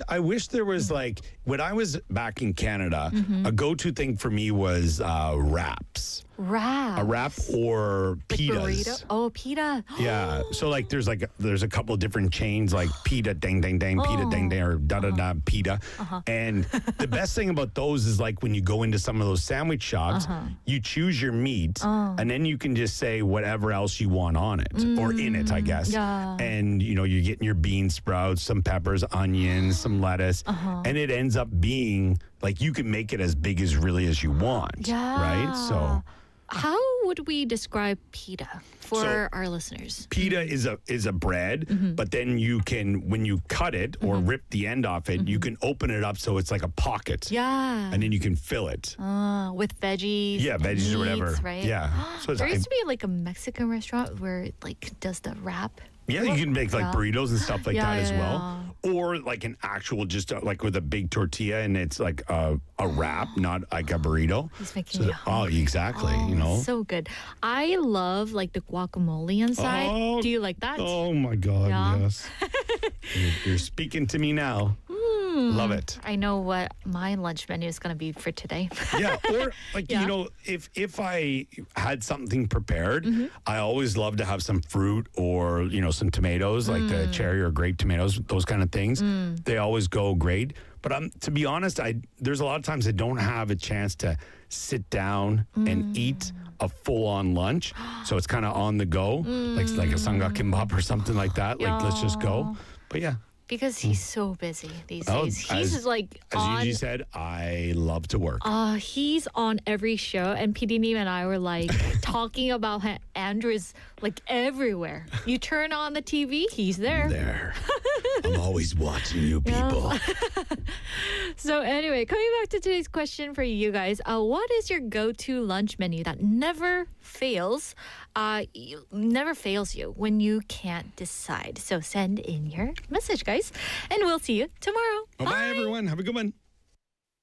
I wish there was like when I was back in Canada, a go-to thing for me was wraps. Wraps. A wrap or Like pitas. burrito? Oh, pita. Yeah. So like there's a couple of different chains like pita dang dang dang, pita dang dang, or da da da pita. And the best thing about those is like when you go into some of those sandwich shops, you choose your meat and then you can just say whatever else you want on it or in it, I guess. Yeah. And you know, you're getting your bean sprouts, some peppers, onions, some lettuce, and it ends up being like you can make it as big as really as you want. Yeah. Right? So How would we describe pita for our listeners? pita is a bread, but then you can, when you cut it or rip the end off it, you can open it up so it's like a pocket. Yeah. And then you can fill it. With veggies. Yeah, and veggies or whatever. meats, Right? Yeah. So it's, There used to be like a Mexican restaurant where it like does the wrap. yeah, you can make like Yeah. burritos and stuff like Yeah, that as yeah, well. Or like an actual, just like with a big tortilla and it's like a wrap, not like a burrito. He's making me oh, exactly. You know. So good. I love like the guacamole inside. Oh, Do you like that? Oh my God, Yeah. yes. You're speaking to me now. Love it. I know what my lunch menu is going to be for today. Yeah, or like Yeah. you know, if I had something prepared, I always love to have some fruit or you know some tomatoes, like the cherry or grape tomatoes, those kind of things. They always go great. But to be honest, there's a lot of times I don't have a chance to sit down and eat a full-on lunch, so it's kind of on the go, like a sangak kimbap or something like that. Like let's just go. But yeah. Because he's so busy these Oh, days. He's as- like As on. Yuji said, I love to work. He's on every show, and PD Neem and I were like talking about how Andrew is like everywhere. You turn on the TV, he's there. There. I'm always watching you people. So anyway, coming back to today's question for you guys, what is your go-to lunch menu that never fails? Never fails you when you can't decide. So send in your message, guys, and we'll see you tomorrow. Bye, everyone. Have a good one.